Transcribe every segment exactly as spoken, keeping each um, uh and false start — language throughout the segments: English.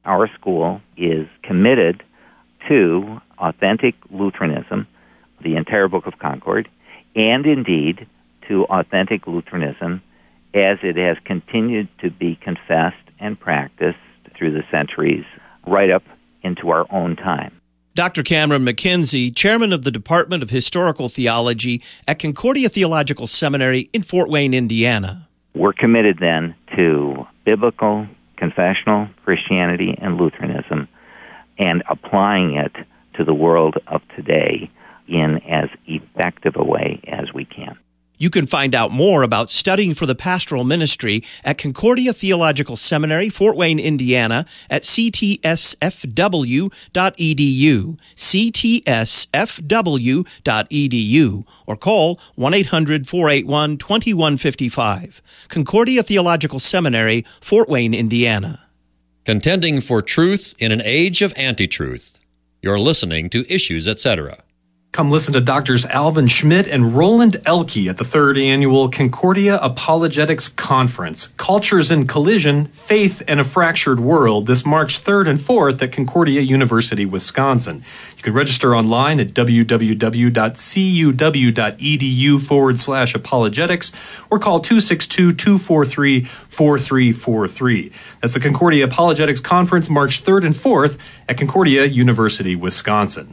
our school is committed to authentic Lutheranism, the entire Book of Concord, and indeed to authentic Lutheranism as it has continued to be confessed and practiced through the centuries, right up into our own time. Doctor Cameron McKenzie, chairman of the Department of Historical Theology at Concordia Theological Seminary in Fort Wayne, Indiana. We're committed then to biblical, confessional Christianity and Lutheranism and applying it to the world of today in as effective a way as we can. You can find out more about studying for the pastoral ministry at Concordia Theological Seminary, Fort Wayne, Indiana, at c t s f w dot e d u, c t s f w dot e d u, or call one eight hundred, four eight one, two one five five. Concordia Theological Seminary, Fort Wayne, Indiana. Contending for truth in an age of anti-truth. You're listening to Issues, et cetera. Come listen to Doctors Alvin Schmidt and Roland Elke at the third annual Concordia Apologetics Conference, Cultures in Collision, Faith and a Fractured World, this March third and fourth at Concordia University, Wisconsin. You can register online at w w w dot c u w dot e d u forward slash apologetics or call two six two, two four three, four three four three. That's the Concordia Apologetics Conference, March third and fourth at Concordia University, Wisconsin.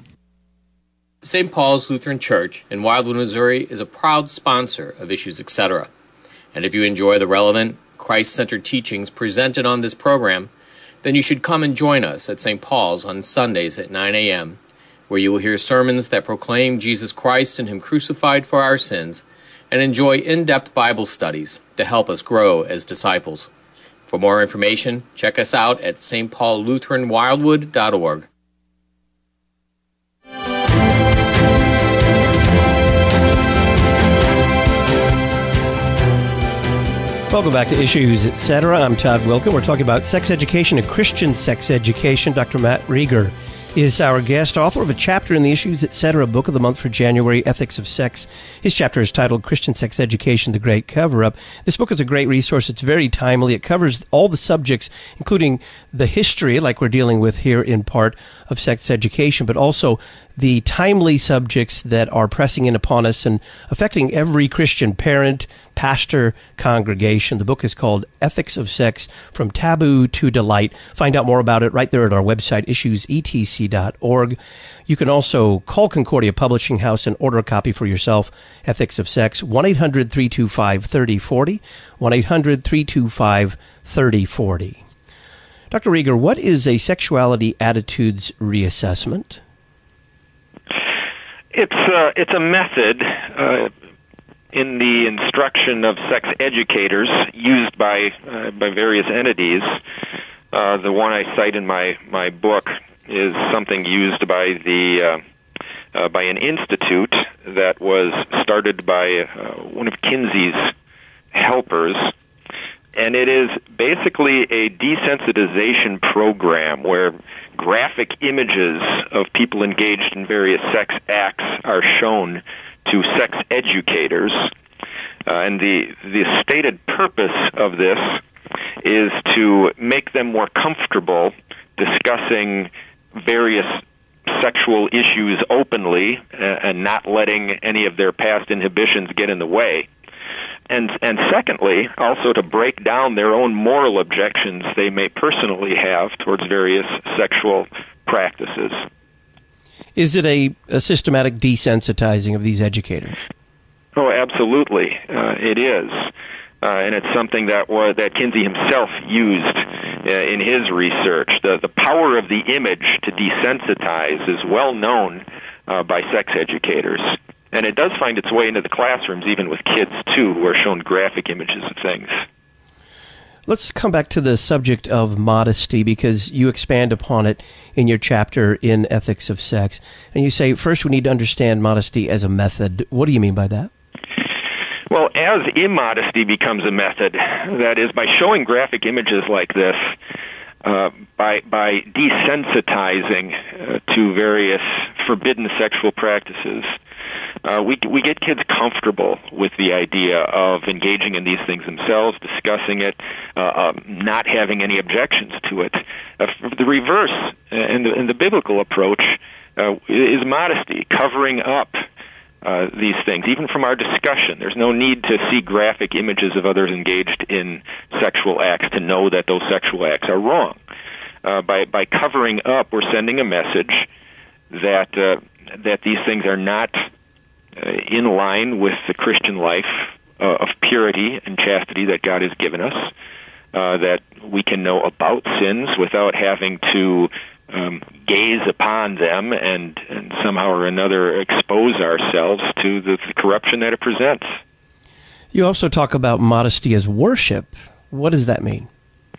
Saint Paul's Lutheran Church in Wildwood, Missouri is a proud sponsor of Issues, et cetera. And if you enjoy the relevant, Christ-centered teachings presented on this program, then you should come and join us at Saint Paul's on Sundays at nine a.m., where you will hear sermons that proclaim Jesus Christ and Him crucified for our sins, and enjoy in-depth Bible studies to help us grow as disciples. For more information, check us out at s t paul lutheran wildwood dot org. Welcome back to Issues, et cetera. I'm Todd Wilkin. We're talking about sex education and Christian sex education. Doctor Matt Rieger is our guest, author of a chapter in the Issues, et cetera, book of the month for January, Ethics of Sex. His chapter is titled Christian Sex Education, The Great Cover-Up. This book is a great resource. It's very timely. It covers all the subjects, including the history, like we're dealing with here in part, of sex education, but also the timely subjects that are pressing in upon us and affecting every Christian parent, pastor, congregation. The book is called Ethics of Sex, From Taboo to Delight. Find out more about it right there at our website, issues e t c dot org. You can also call Concordia Publishing House and order a copy for yourself, Ethics of Sex, one eight hundred, three two five, three oh four oh, one eight hundred, three two five, three oh four oh. Doctor Rieger, what is a sexuality attitudes reassessment? It's uh, it's a method uh, in the instruction of sex educators used by uh, by various entities. Uh, the one I cite in my, my book is something used by the uh, uh, by an institute that was started by uh, one of Kinsey's helpers. And it is basically a desensitization program where graphic images of people engaged in various sex acts are shown to sex educators. Uh, and the, the stated purpose of this is to make them more comfortable discussing various sexual issues openly uh, and not letting any of their past inhibitions get in the way. And and secondly, also to break down their own moral objections they may personally have towards various sexual practices. Is it a, a systematic desensitizing of these educators? Oh, absolutely, uh, it is. Uh, and it's something that was, that Kinsey himself used uh, in his research. The, the power of the image to desensitize is well known uh, by sex educators. And it does find its way into the classrooms, even with kids, too, who are shown graphic images of things. Let's come back to the subject of modesty, because you expand upon it in your chapter in Ethics of Sex. And you say, first, we need to understand modesty as a method. What do you mean by that? Well, as immodesty becomes a method, that is, by showing graphic images like this, uh, by by desensitizing uh, to various forbidden sexual practices, Uh, we we get kids comfortable with the idea of engaging in these things themselves, discussing it, uh, uh, not having any objections to it, Uh, the reverse, and the, and the biblical approach, uh, is modesty, covering up uh, these things. Even from our discussion, there's no need to see graphic images of others engaged in sexual acts to know that those sexual acts are wrong. Uh, by by covering up, we're sending a message that uh, that these things are not uh, in line with the Christian life uh, of purity and chastity that God has given us. Uh, that we can know about sins without having to um, gaze upon them and, and somehow or another expose ourselves to the, the corruption that it presents. You also talk about modesty as worship. What does that mean?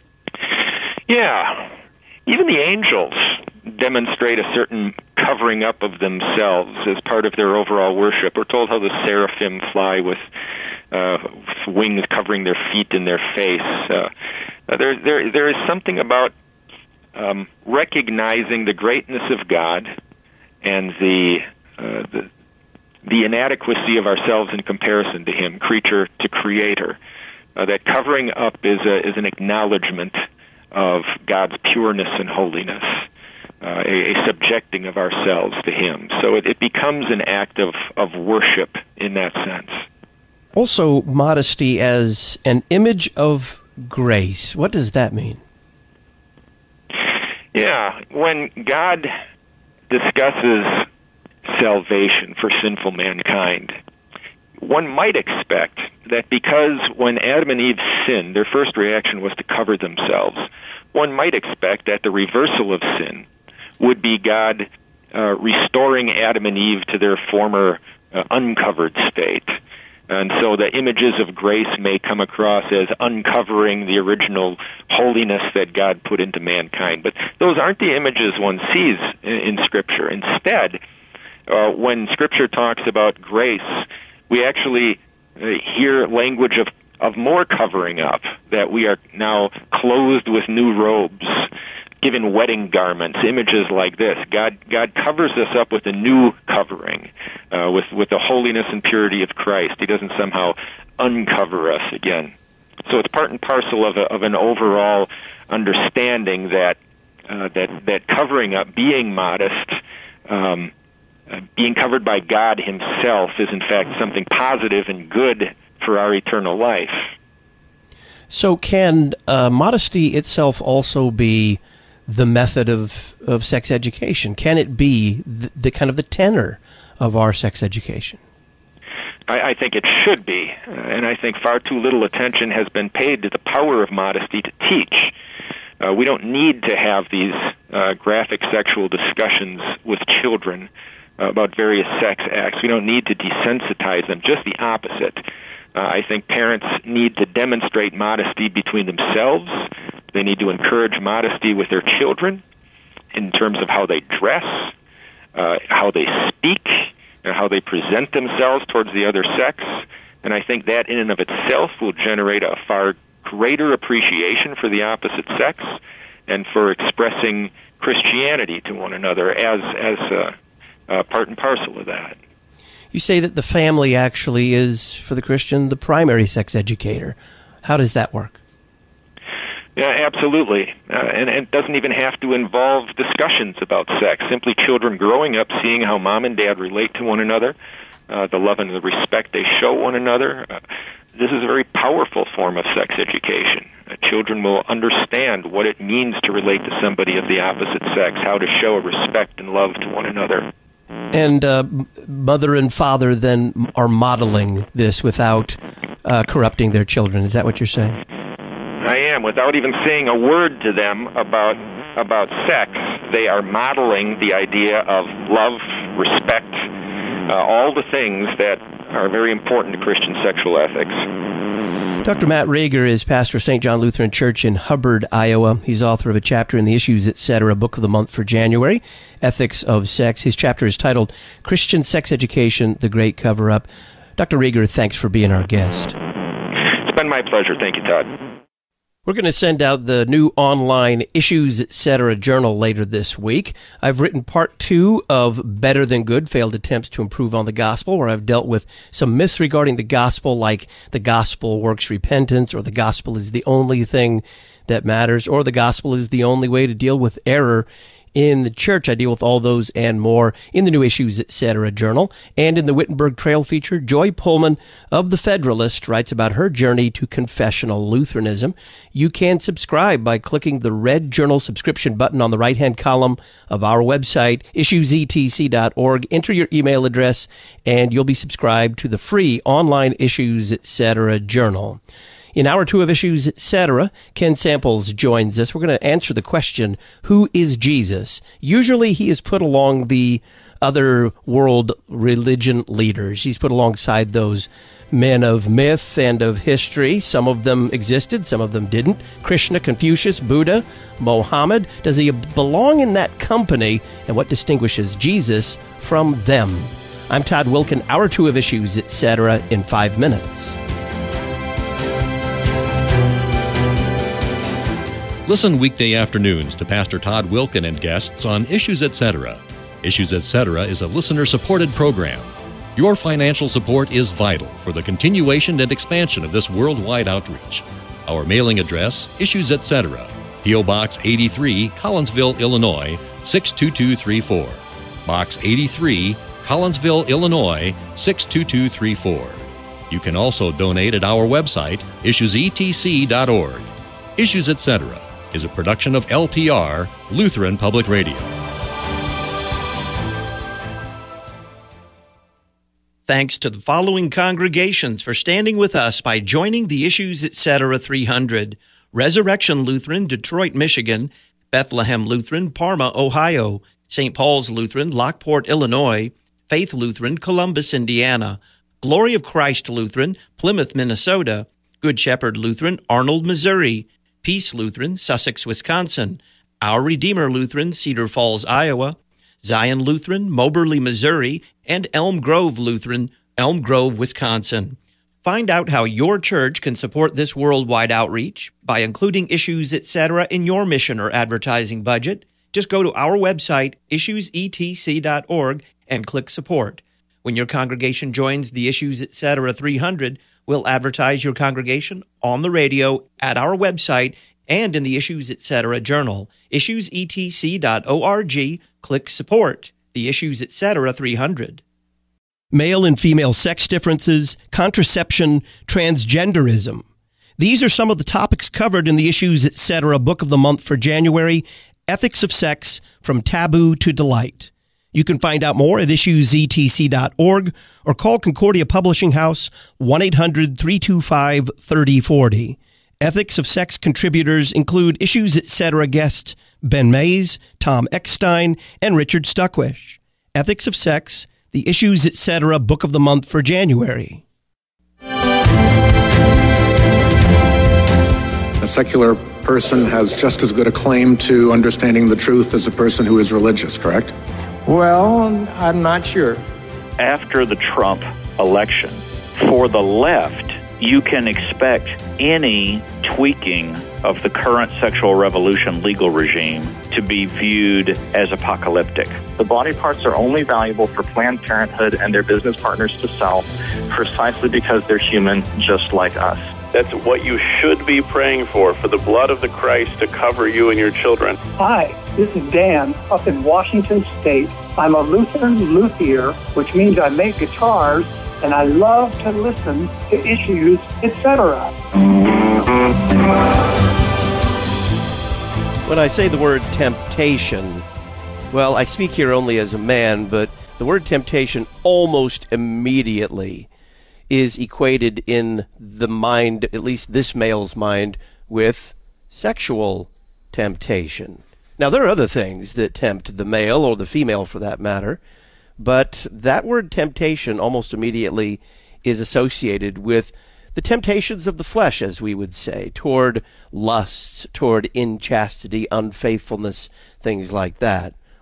Yeah. Even the angels demonstrate a certain covering up of themselves as part of their overall worship. We're told how the seraphim fly with uh, wings covering their feet and their face. Uh, there, there, there is something about um, recognizing the greatness of God and the, uh, the the inadequacy of ourselves in comparison to Him, creature to Creator. Uh, that covering up is a, is an acknowledgement of God's pureness and holiness, uh, a, a subjecting of ourselves to Him. So it, it becomes an act of, of worship in that sense. Also, modesty as an image of grace. What does that mean? Yeah, when God discusses salvation for sinful mankind, one might expect that because when Adam and Eve sinned, their first reaction was to cover themselves, one might expect that the reversal of sin would be God uh, restoring Adam and Eve to their former uh, uncovered state. And so the images of grace may come across as uncovering the original holiness that God put into mankind. But those aren't the images one sees in, in Scripture. Instead, uh, when Scripture talks about grace, we actually uh, hear language of, of more covering up, that we are now clothed with new robes, given wedding garments, images like this. God God covers us up with a new covering, uh, with, with the holiness and purity of Christ. He doesn't somehow uncover us again. So it's part and parcel of, a, of an overall understanding that uh, that that covering up, being modest, um, uh, being covered by God Himself, is in fact something positive and good for our eternal life. So can uh, modesty itself also be the method of, of sex education? Can it be the, the kind of the tenor of our sex education? I, I think it should be, uh, and I think far too little attention has been paid to the power of modesty to teach. Uh, we don't need to have these uh, graphic sexual discussions with children uh, about various sex acts. We don't need to desensitize them, just the opposite. Uh, I think parents need to demonstrate modesty between themselves. They need to encourage modesty with their children in terms of how they dress, uh, how they speak, and how they present themselves towards the other sex. And I think that in and of itself will generate a far greater appreciation for the opposite sex and for expressing Christianity to one another as, as uh, uh, part and parcel of that. You say that the family actually is, for the Christian, the primary sex educator. How does that work? Yeah, absolutely. Uh, and, and it doesn't even have to involve discussions about sex. Simply children growing up, seeing how mom and dad relate to one another, uh, the love and the respect they show one another. Uh, this is a very powerful form of sex education. Uh, children will understand what it means to relate to somebody of the opposite sex, how to show respect and love to one another. And uh, mother and father then are modeling this without uh, corrupting their children. Is that what you're saying? I am. Without even saying a word to them about about sex, they are modeling the idea of love, respect, uh, all the things that are very important to Christian sexual ethics. Doctor Matt Rager is pastor of Saint John Lutheran Church in Hubbard, Iowa. He's author of a chapter in the Issues, et cetera, book of the month for January, Ethics of Sex. His chapter is titled Christian Sex Education, The Great Cover-Up. Doctor Rager, thanks for being our guest. It's been my pleasure. Thank you, Todd. We're going to send out the new online Issues, et cetera journal later this week. I've written part two of Better Than Good, Failed Attempts to Improve on the Gospel, where I've dealt with some myths regarding the gospel, like the gospel works repentance, or the gospel is the only thing that matters, or the gospel is the only way to deal with error in the church. I deal with all those and more in the new Issues, et cetera journal. And in the Wittenberg Trail feature, Joy Pullman of The Federalist writes about her journey to confessional Lutheranism. You can subscribe by clicking the red journal subscription button on the right-hand column of our website, issues e t c dot org. Enter your email address, and you'll be subscribed to the free online Issues, et cetera journal. In hour two of Issues, et cetera, Ken Samples joins us. We're going to answer the question, who is Jesus? Usually he is put along the other world religion leaders. He's put alongside those men of myth and of history. Some of them existed, some of them didn't. Krishna, Confucius, Buddha, Mohammed. Does he belong in that company? And what distinguishes Jesus from them? I'm Todd Wilken. Hour two of Issues, et cetera, in five minutes. Listen weekday afternoons to Pastor Todd Wilken and guests on Issues, et cetera. Issues, et cetera is a listener-supported program. Your financial support is vital for the continuation and expansion of this worldwide outreach. Our mailing address, Issues, et cetera, P O. Box eighty-three, Collinsville, Illinois, six two two three four. Box eighty-three, Collinsville, Illinois, six two two three four. You can also donate at our website, issues e t c dot org. Issues, et cetera is a production of L P R, Lutheran Public Radio. Thanks to the following congregations for standing with us by joining the Issues, et cetera three hundred. Resurrection Lutheran, Detroit, Michigan; Bethlehem Lutheran, Parma, Ohio; Saint Paul's Lutheran, Lockport, Illinois; Faith Lutheran, Columbus, Indiana; Glory of Christ Lutheran, Plymouth, Minnesota; Good Shepherd Lutheran, Arnold, Missouri; Peace Lutheran, Sussex, Wisconsin; Our Redeemer Lutheran, Cedar Falls, Iowa; Zion Lutheran, Moberly, Missouri; and Elm Grove Lutheran, Elm Grove, Wisconsin. Find out how your church can support this worldwide outreach by including Issues, et cetera in your mission or advertising budget. Just go to our website, issues e t c dot org, and click Support. When your congregation joins the Issues, et cetera three hundred, we'll advertise your congregation on the radio, at our website, and in the Issues, et cetera journal. issues e t c dot org. Click Support. The Issues, et cetera three hundred. Male and female sex differences, contraception, transgenderism. These are some of the topics covered in the Issues, et cetera book of the month for January, Ethics of Sex, From Taboo to Delight. You can find out more at issues e t c dot org or call Concordia Publishing House one eight hundred three two five three oh four oh. Ethics of Sex contributors include Issues, et cetera guests Ben Mays, Tom Eckstein, and Richard Stuckwish. Ethics of Sex, the Issues, et cetera book of the month for January. A secular person has just as good a claim to understanding the truth as a person who is religious, correct? Well, I'm not sure. After the Trump election, for the left, you can expect any tweaking of the current sexual revolution legal regime to be viewed as apocalyptic. The body parts are only valuable for Planned Parenthood and their business partners to sell precisely because they're human, just like us. That's what you should be praying for, for the blood of the Christ to cover you and your children. Hi, this is Dan up in Washington State. I'm a Lutheran luthier, which means I make guitars, and I love to listen to Issues, et cetera. When I say the word temptation, well, I speak here only as a man, but the word temptation almost immediately is equated in the mind, at least this male's mind, with sexual temptation. Now, there are other things that tempt the male, or the female for that matter, but that word temptation almost immediately is associated with the temptations of the flesh, as we would say, toward lust, toward inchastity, unfaithfulness, things like that.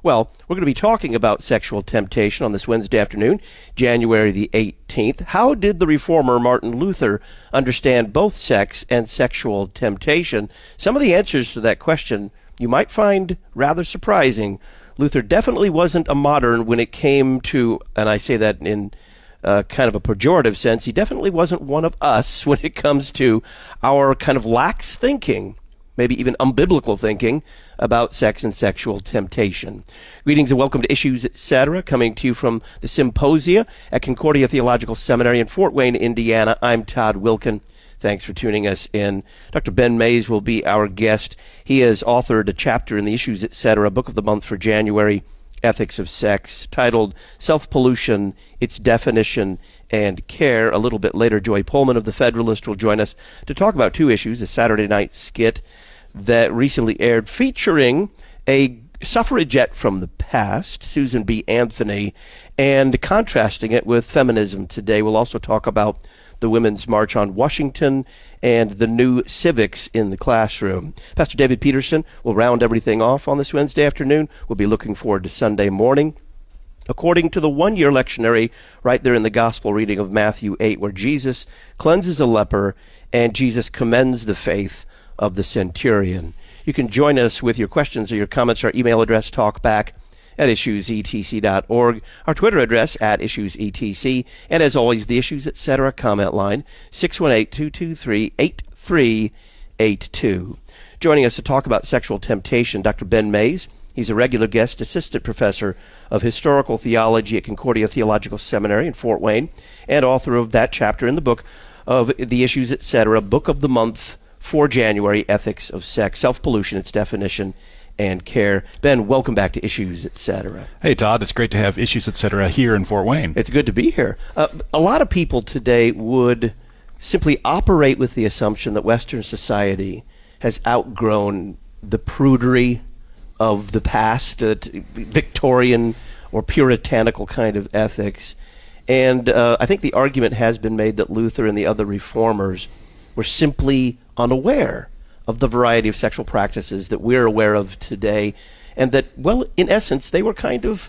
Well, we're going to be talking about sexual temptation on this Wednesday afternoon, January the eighteenth. How did the reformer Martin Luther understand both sex and sexual temptation? Some of the answers to that question you might find rather surprising. Luther definitely wasn't a modern when it came to, and I say that in uh, kind of a pejorative sense, he definitely wasn't one of us when it comes to our kind of lax thinking, maybe even unbiblical thinking, about sex and sexual temptation. Greetings and welcome to Issues, et cetera, coming to you from the Symposia at Concordia Theological Seminary in Fort Wayne, Indiana. I'm Todd Wilken. Thanks for tuning us in. Doctor Ben Mays will be our guest. He has authored a chapter in the Issues, et cetera, book of the month for January, Ethics of Sex, titled Self-Pollution, Its Definition and Care. A little bit later, Joy Pullman of The Federalist will join us to talk about two issues, a Saturday night skit that recently aired featuring a suffragette from the past, Susan B. Anthony, and contrasting it with feminism today. We'll also talk about the Women's March on Washington and the new civics in the classroom. Pastor David Peterson will round everything off on this Wednesday afternoon. We'll be looking forward to Sunday morning. According to the one-year lectionary right there in the gospel reading of Matthew eight, where Jesus cleanses a leper and Jesus commends the faith of the centurion. You can join us with your questions or your comments. Our email address, talkback at issues e t c dot org. Our Twitter address, at issues e t c. And as always, the Issues, et cetera comment line, six one eight, two two three, eight three eight two. Joining us to talk about sexual temptation, Doctor Ben Mays. He's a regular guest assistant professor of historical theology at Concordia Theological Seminary in Fort Wayne and author of that chapter in the book of the Issues, et cetera, book of the month for January, Ethics of Sex, Self-Pollution, Its Definition and Care. Ben, welcome back to Issues, et cetera. Hey, Todd. It's great to have Issues, et cetera here in Fort Wayne. It's good to be here. Uh, a lot of people today would simply operate with the assumption that Western society has outgrown the prudery of the past, uh, Victorian or puritanical kind of ethics. And uh, I think the argument has been made that Luther and the other reformers were simply unaware of the variety of sexual practices that we're aware of today, and that, well, in essence, they were kind of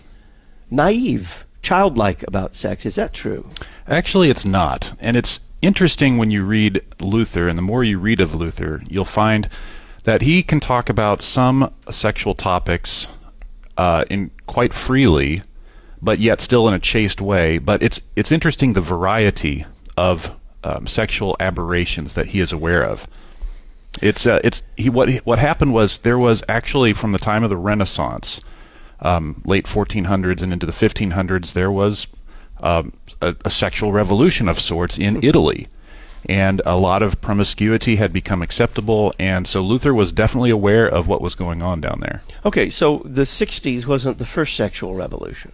naive, childlike about sex. Is that true? Actually, it's not. And it's interesting when you read Luther, and the more you read of Luther, you'll find that he can talk about some sexual topics uh, in quite freely, but yet still in a chaste way. But it's it's interesting the variety of um, sexual aberrations that he is aware of. It's uh, it's he what what happened was there was actually from the time of the Renaissance, um, late fourteen hundreds and into the fifteen hundreds, there was um, a, a sexual revolution of sorts in Italy, and a lot of promiscuity had become acceptable, and so Luther was definitely aware of what was going on down there. Okay, so the sixties wasn't the first sexual revolution.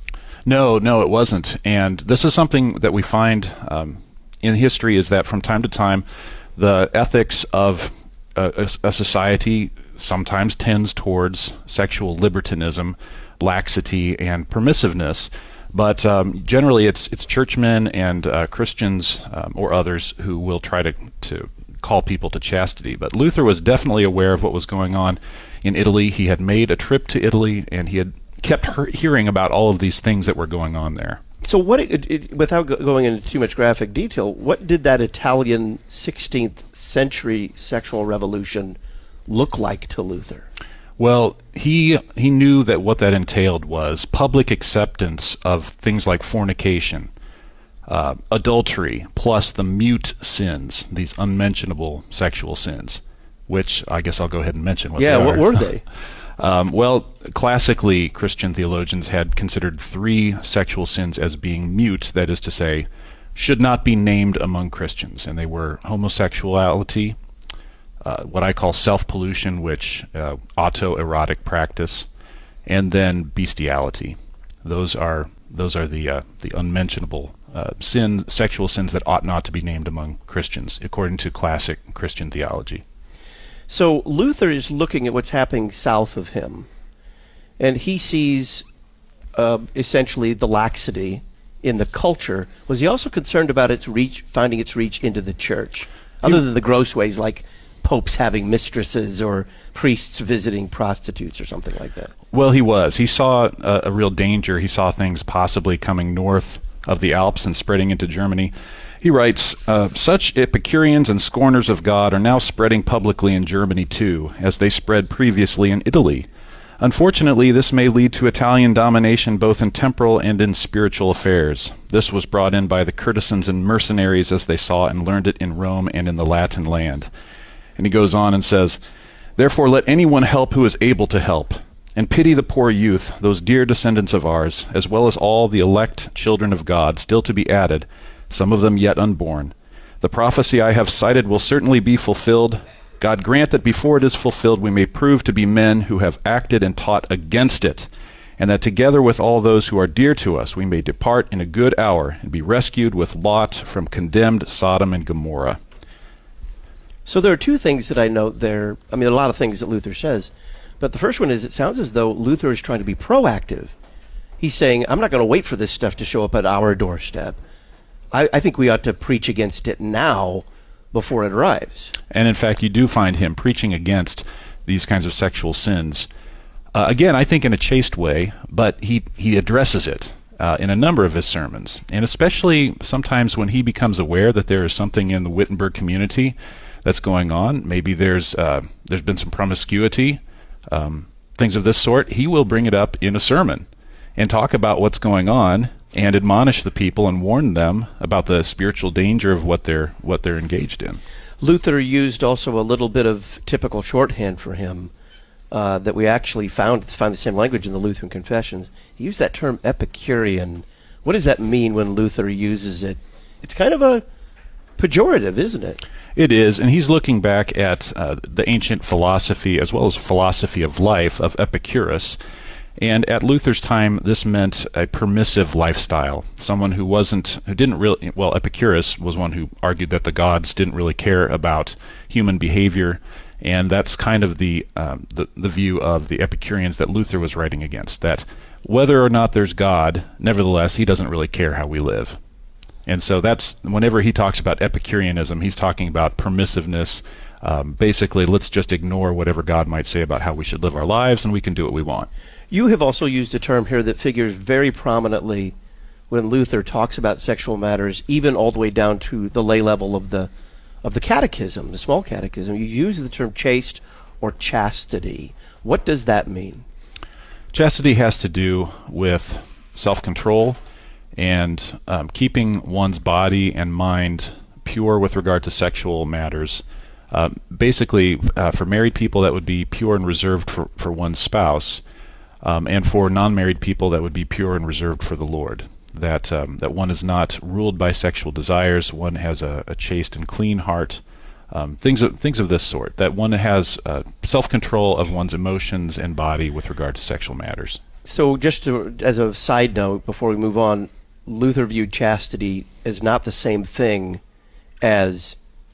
No, no, it wasn't, and this is something that we find um, in history is that from time to time, the ethics of a, a society sometimes tends towards sexual libertinism, laxity, and permissiveness. But um, generally, it's it's churchmen and uh, Christians um, or others who will try to, to call people to chastity. But Luther was definitely aware of what was going on in Italy. He had made a trip to Italy, and he had kept he- hearing about all of these things that were going on there. So what, it, it, without go- going into too much graphic detail, what did that Italian sixteenth century sexual revolution look like to Luther? Well, he he knew that what that entailed was public acceptance of things like fornication, uh, adultery, plus the mute sins, these unmentionable sexual sins, which I guess I'll go ahead and mention what yeah, they are. Yeah, what were they? Um, well, classically, Christian theologians had considered three sexual sins as being mute, that is to say, should not be named among Christians, and they were homosexuality, uh, what I call self-pollution, which uh, autoerotic practice, and then bestiality. Those are those are the uh, the unmentionable uh, sins, sexual sins that ought not to be named among Christians, according to classic Christian theology. So Luther is looking at what's happening south of him, and he sees uh, essentially the laxity in the culture. Was he also concerned about its reach, finding its reach into the church, other than the gross ways like popes having mistresses or priests visiting prostitutes or something like that. Well, he was. He saw a, a real danger. He saw things possibly coming north of the Alps and spreading into Germany. He writes, uh, such Epicureans and scorners of God are now spreading publicly in Germany too, as they spread previously in Italy. Unfortunately, this may lead to Italian domination both in temporal and in spiritual affairs. This was brought in by the courtesans and mercenaries as they saw and learned it in Rome and in the Latin land. And he goes on and says, therefore let anyone help who is able to help, and pity the poor youth, those dear descendants of ours, as well as all the elect children of God, still to be added, some of them yet unborn. The prophecy I have cited will certainly be fulfilled. God grant that before it is fulfilled we may prove to be men who have acted and taught against it, and that together with all those who are dear to us we may depart in a good hour and be rescued with Lot from condemned Sodom and Gomorrah. So there are two things that I note there. I mean, a lot of things that Luther says. But the first one is it sounds as though Luther is trying to be proactive. He's saying, I'm not going to wait for this stuff to show up at our doorstep. I, I think we ought to preach against it now before it arrives. And in fact, you do find him preaching against these kinds of sexual sins. Uh, again, I think in a chaste way, but he, he addresses it uh, in a number of his sermons. And especially sometimes when he becomes aware that there is something in the Wittenberg community that's going on. Maybe there's uh, there's been some promiscuity, um, things of this sort. He will bring it up in a sermon and talk about what's going on and admonish the people and warn them about the spiritual danger of what they're what they're engaged in. Luther used also a little bit of typical shorthand for him uh, that we actually found find the same language in the Lutheran Confessions. He used that term Epicurean. What does that mean when Luther uses it? It's kind of a pejorative, isn't it? It is, and he's looking back at uh, the ancient philosophy as well as philosophy of life of Epicurus. And at Luther's time, this meant a permissive lifestyle. Someone who wasn't, who didn't really, well, Epicurus was one who argued that the gods didn't really care about human behavior, and that's kind of the, um, the the view of the Epicureans that Luther was writing against, that whether or not there's God, nevertheless, he doesn't really care how we live. And so that's, whenever he talks about Epicureanism, he's talking about permissiveness. Um, basically, let's just ignore whatever God might say about how we should live our lives, and we can do what we want. You have also used a term here that figures very prominently when Luther talks about sexual matters, even all the way down to the lay level of the of the catechism, the small catechism. You use the term chaste or chastity. What does that mean? Chastity has to do with self-control and um, keeping one's body and mind pure with regard to sexual matters. Uh, basically, uh, for married people, that would be pure and reserved for, for one's spouse. Um, and for non-married people, that would be pure and reserved for the Lord. That um, that one is not ruled by sexual desires. One has a, a chaste and clean heart. Um, things of things of this sort. That one has uh, self-control of one's emotions and body with regard to sexual matters. So, just to, as a side note, before we move on, Luther viewed chastity as not the same thing as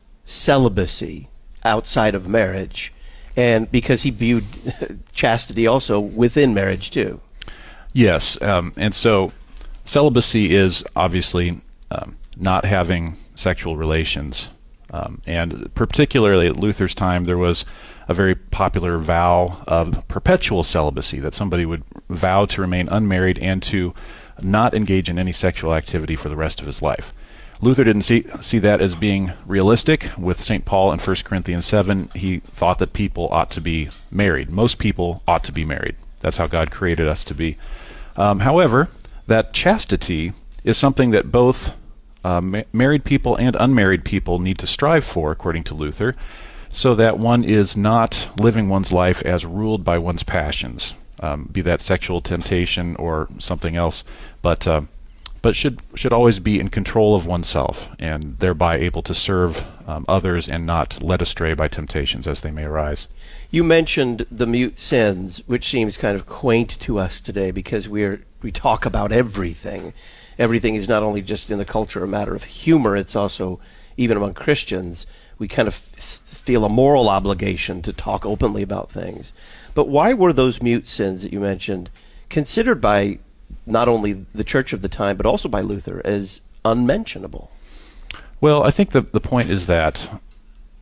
celibacy outside of marriage. And because he viewed chastity also within marriage, too. Yes. Um, and so celibacy is obviously um, not having sexual relations. Um, and particularly at Luther's time, there was a very popular vow of perpetual celibacy, that somebody would vow to remain unmarried and to not engage in any sexual activity for the rest of his life. Luther didn't see see that as being realistic. With Saint Paul in First Corinthians seven, he thought that people ought to be married. Most people ought to be married. That's how God created us to be. Um, however, that chastity is something that both uh, ma- married people and unmarried people need to strive for, according to Luther, so that one is not living one's life as ruled by one's passions, um, be that sexual temptation or something else, but uh, but should should always be in control of oneself and thereby able to serve um, others and not led astray by temptations as they may arise. You mentioned the mute sins, which seems kind of quaint to us today because we're we talk about everything. Everything is not only just in the culture a matter of humor, it's also, even among Christians, we kind of f- feel a moral obligation to talk openly about things. But why were those mute sins that you mentioned considered by not only the church of the time, but also by Luther as unmentionable? Well, I think the the point is that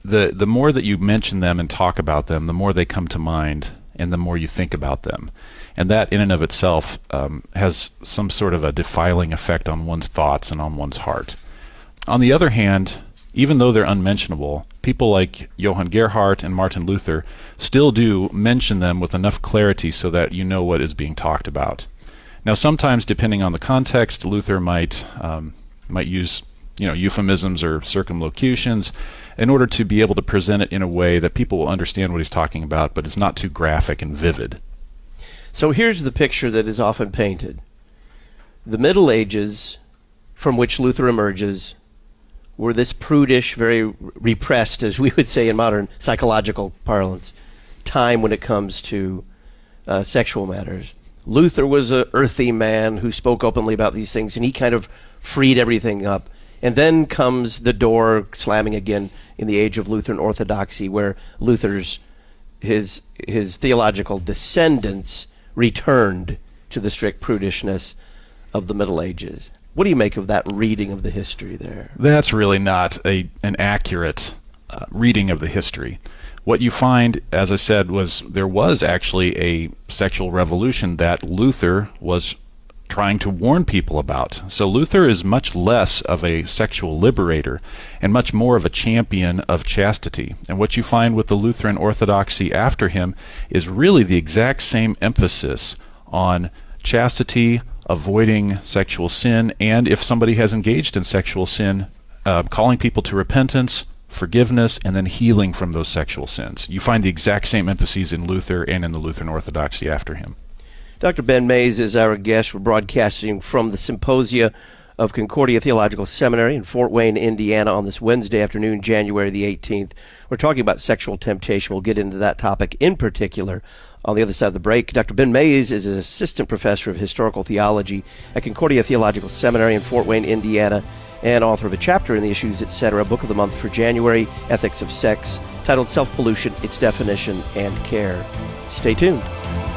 the the more that you mention them and talk about them, the more they come to mind, and the more you think about them. And that in and of itself um, has some sort of a defiling effect on one's thoughts and on one's heart. On the other hand, even though they're unmentionable, people like Johann Gerhardt and Martin Luther still do mention them with enough clarity so that you know what is being talked about. Now, sometimes, depending on the context, Luther might um, might use you know euphemisms or circumlocutions in order to be able to present it in a way that people will understand what he's talking about, but it's not too graphic and vivid. So here's the picture that is often painted. The Middle Ages, from which Luther emerges, were this prudish, very repressed, as we would say in modern psychological parlance, time when it comes to uh, sexual matters. Luther was an earthy man who spoke openly about these things, and he kind of freed everything up. And then comes the door slamming again in the age of Lutheran orthodoxy, where Luther's his his theological descendants returned to the strict prudishness of the Middle Ages. What do you make of that reading of the history there? That's really not a an accurate uh, reading of the history. What you find, as I said, was there was actually a sexual revolution that Luther was trying to warn people about. So Luther is much less of a sexual liberator and much more of a champion of chastity. And what you find with the Lutheran orthodoxy after him is really the exact same emphasis on chastity, avoiding sexual sin, and if somebody has engaged in sexual sin, uh, calling people to repentance, forgiveness, and then healing from those sexual sins. You find the exact same emphases in Luther and in the Lutheran orthodoxy after him. Doctor Ben Mays is our guest. We're broadcasting from the Symposia of Concordia Theological Seminary in Fort Wayne, Indiana, on this Wednesday afternoon, January the eighteenth. We're talking about sexual temptation. We'll get into that topic in particular on the other side of the break. Doctor Ben Mays is an assistant professor of historical theology at Concordia Theological Seminary in Fort Wayne, Indiana, and author of a chapter in the Issues, et cetera, book of the month for January, Ethics of Sex, titled Self-Pollution, Its Definition and Care. Stay tuned.